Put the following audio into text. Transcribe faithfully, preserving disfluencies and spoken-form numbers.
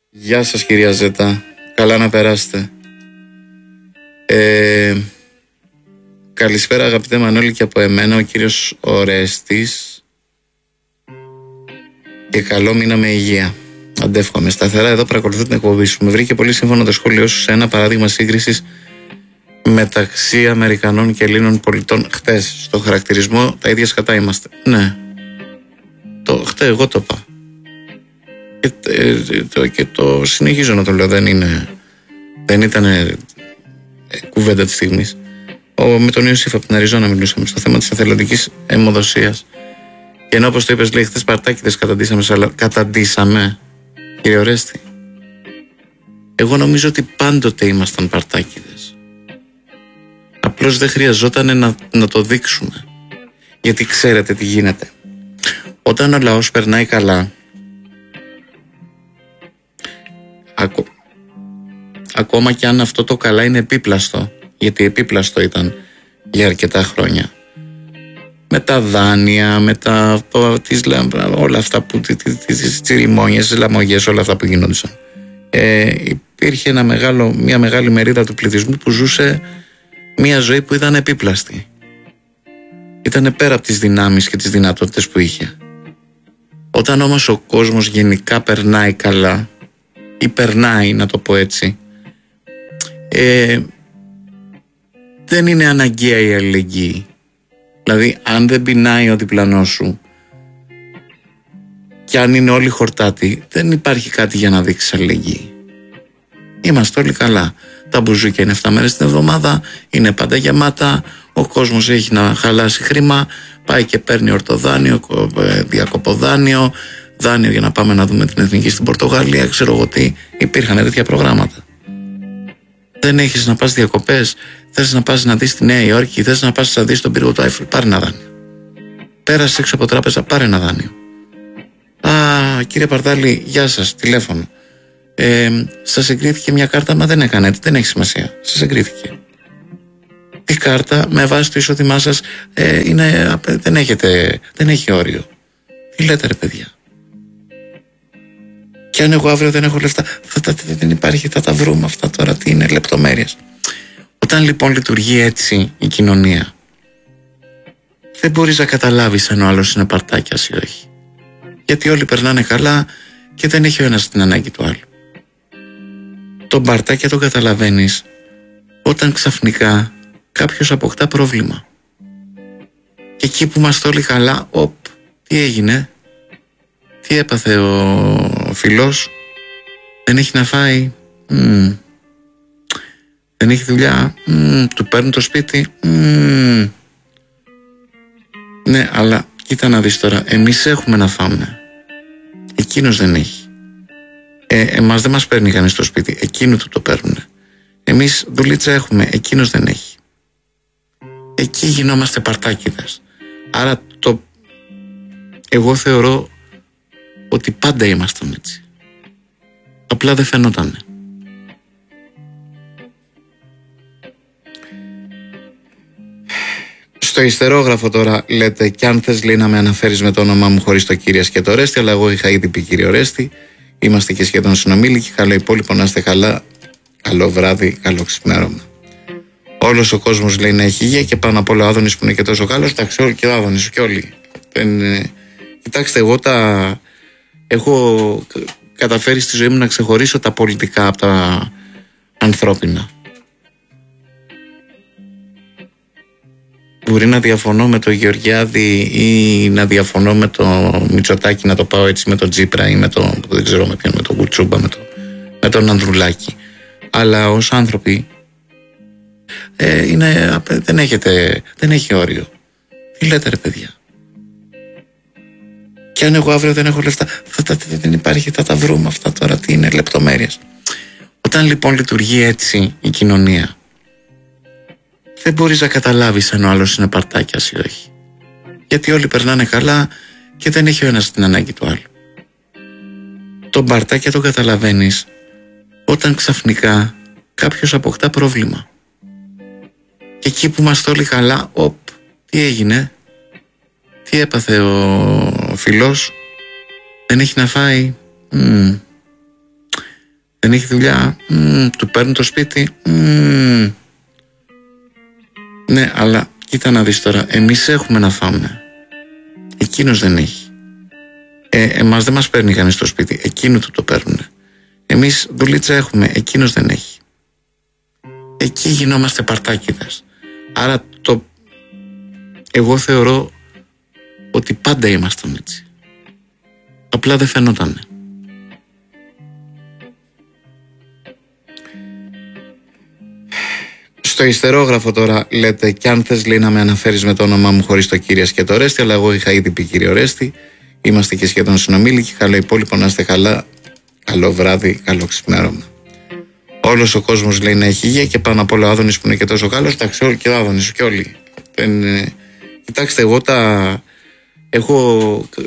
Γεια σας κυρία Ζέτα, καλά να περάσετε. ε, Καλησπέρα αγαπητέ Μανώλη και από εμένα ο κύριος Ορέστης. Και καλό μήνα με υγεία. Αντεύχομαι σταθερά εδώ, παρακολουθώ την εκπομπή σου. Με βρήκε πολύ σύμφωνο το σχόλιο σου σε ένα παράδειγμα σύγκρισης μεταξύ Αμερικανών και Ελλήνων πολιτών χτες. Στο χαρακτηρισμό τα ίδια σκατά είμαστε. Ναι, το, χτες εγώ το είπα. Και, ε, το, και το συνεχίζω να το λέω. Δεν είναι, δεν ήταν ε, κουβέντα της στιγμής. Ο, με τον Ιωσήφ από την Αριζόνα μιλούσαμε στο θέμα της εθελοντικής αιμοδοσίας. Και ενώ όπως το είπες, λέει, χθες Σπαρτάκηδες καταντήσαμε, αλλά καταντήσαμε, κύριε Ορέστη. Εγώ νομίζω ότι πάντοτε ήμασταν Παρτάκηδες. Απλώς δεν χρειαζόταν να, να το δείξουμε. Γιατί ξέρετε τι γίνεται. Όταν ο λαός περνάει καλά, ακο, ακόμα και αν αυτό το καλά είναι επίπλαστο, γιατί επίπλαστο ήταν για αρκετά χρόνια, με τα δάνεια, με τα, τις, όλα αυτά που, τις τσιριμόνιες, τις λαμογές, όλα αυτά που γίνονταν. Ε, υπήρχε ένα μεγάλο, μια μεγάλη μερίδα του πληθυσμού που ζούσε μια ζωή που ήταν επίπλαστη. Ήταν πέρα από τις δυνάμεις και τις δυνατότητες που είχε. Όταν όμως ο κόσμος γενικά περνάει καλά, ή περνάει, να το πω έτσι, ε, δεν είναι αναγκαία η αλληλεγγύη. Δηλαδή, αν δεν πεινάει ο διπλανός σου και αν είναι όλοι χορτάτοι, δεν υπάρχει κάτι για να δείξει αλληλεγγύη. Είμαστε όλοι καλά. Τα μπουζούκια είναι εφτά μέρες την εβδομάδα, είναι πάντα γεμάτα, ο κόσμος έχει να χαλάσει χρήμα, πάει και παίρνει ορτοδάνειο, διακοποδάνειο, δάνειο για να πάμε να δούμε την εθνική στην Πορτογαλία, ξέρω εγώ τι, υπήρχαν τέτοια προγράμματα. Δεν έχεις να πας διακοπές, θες να πας να δεις τη Νέα Υόρκη, θες να πας να δεις τον πύργο του Άιφελ, πάρε ένα δάνειο. Πέρασε έξω από τράπεζα, πάρε ένα δάνειο. Α, κύριε Παρτάλη, γεια σας, τηλέφωνο. Ε, σας εγκρίθηκε μια κάρτα, μα δεν έκανε, δεν έχει σημασία. Σας εγκρίθηκε. Η κάρτα με βάση το εισόδημά σας ε, είναι, δεν, έχετε, δεν έχει όριο. Τι λέτε ρε παιδιά. Και αν εγώ αύριο δεν έχω λεφτά, θα, θα, δεν υπάρχει, θα τα βρούμε αυτά τώρα, τι είναι, λεπτομέρειες. Όταν λοιπόν λειτουργεί έτσι η κοινωνία, δεν μπορείς να καταλάβεις αν ο άλλος είναι παρτάκιας ή όχι. Γιατί όλοι περνάνε καλά και δεν έχει ο ένας την ανάγκη του άλλου. Τον παρτάκια τον καταλαβαίνεις όταν ξαφνικά κάποιος αποκτά πρόβλημα. Και εκεί που είμαστε όλοι καλά, οπ, τι έγινε, τι έπαθε ο φιλός, δεν έχει να φάει, mm. δεν έχει δουλειά, mm. του παίρνουν το σπίτι, mm. ναι, αλλά κοίτα να δεις τώρα, εμείς έχουμε να φάμε, εκείνος δεν έχει. Ε, εμάς δεν μας παίρνει κανείς το σπίτι, εκείνου του το παίρνουν. Εμείς δουλίτσα έχουμε, εκείνος δεν έχει. Εκεί γινόμαστε παρτάκηδες. Άρα το εγώ θεωρώ ότι πάντα ήμασταν έτσι. Απλά δεν φαινότανε. Στο ιστερόγραφο τώρα λέτε, κι αν θες λέει να με αναφέρεις με το όνομά μου χωρίς το κύριε και το Ρέστη, αλλά εγώ είχα ήδη πει κύριο Ρέστη, είμαστε και σχεδόν συνομήλικοι, καλό υπόλοιπο να είστε καλά, καλό βράδυ, καλό ξυπνέρωμα. Όλος ο κόσμος λέει να έχει υγεία και πάνω απ' όλα ο Άδωνης που είναι και τόσο καλός, εντάξει όλοι και ο Άδωνης και όλοι. Δεν, ε, κοιτάξτε, εγώ τα έχω καταφέρει στη ζωή μου να ξεχωρίσω τα πολιτικά από τα ανθρώπινα. Μπορεί να διαφωνώ με τον Γεωργιάδη ή να διαφωνώ με το Μητσοτάκη, να το πάω έτσι, με τον Τζίπρα ή με τον, δεν ξέρω με ποιον, με τον Κουτσούμπα, με, το, με τον Ανδρουλάκη. Αλλά ως άνθρωποι ε, είναι, δεν, έχετε, δεν έχει όριο. Τι λέτε ρε παιδιά. Και αν εγώ αύριο δεν έχω λεφτά, θα, θα, δεν υπάρχει, θα τα βρούμε αυτά τώρα, τι είναι, λεπτομέρειες. Όταν λοιπόν λειτουργεί έτσι η κοινωνία, δεν μπορείς να καταλάβεις αν ο άλλος είναι παρτάκιας ή όχι. Γιατί όλοι περνάνε καλά και δεν έχει ο ένας την ανάγκη του άλλου. Τον παρτάκια τον καταλαβαίνεις όταν ξαφνικά κάποιος αποκτά πρόβλημα. Και εκεί που είμαστε όλοι καλά, οπ, τι έγινε, τι έπαθε ο φιλός, δεν έχει να φάει, mm. δεν έχει δουλειά, μ, του παίρνουν το σπίτι. Μ. Ναι, αλλά κοίτα να δεις τώρα, εμείς έχουμε να φάμε, εκείνος δεν έχει. Ε, εμάς δεν μας παίρνει κανείς το σπίτι, εκείνο του το παίρνουν. Εμείς δουλίτσα έχουμε, εκείνος δεν έχει. Εκεί γινόμαστε παρτάκιδες. Άρα το εγώ θεωρώ ότι πάντα ήμασταν έτσι, απλά δεν φαινότανε. Στο ιστερόγραφο τώρα λέτε, κι αν θες, λέει, να με αναφέρεις με το όνομά μου χωρίς το Κύριας και το Ρέστη, αλλά εγώ είχα ήδη πει κύριο Ρέστη, είμαστε και σχεδόν συνομήλικοι. Καλό υπόλοιπο, να είστε καλά, καλό βράδυ, καλό ξυπνέρωμα. Όλος ο κόσμος, λέει, να έχει υγεία και πάνω απ' όλα ο Άδωνης που είναι και τόσο καλός. Εντάξει, όλοι και ο Άδωνης και όλοι. Δεν, κοιτάξτε, εγώ τα έχω